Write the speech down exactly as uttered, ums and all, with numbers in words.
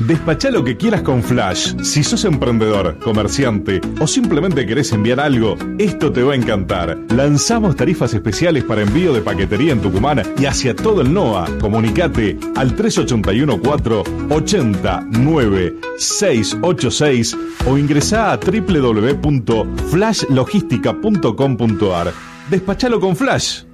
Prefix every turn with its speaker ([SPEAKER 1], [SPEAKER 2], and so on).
[SPEAKER 1] Despachá lo que quieras con Flash. Si sos emprendedor, comerciante o simplemente querés enviar algo, esto te va a encantar. Lanzamos tarifas especiales para envío de paquetería en Tucumán y hacia todo el N O A. Comunicate al tres ocho uno cuatro, ocho nueve seis ocho seis o ingresá a doble u doble u doble u punto flash logística punto com punto a r. Despachalo con Flash.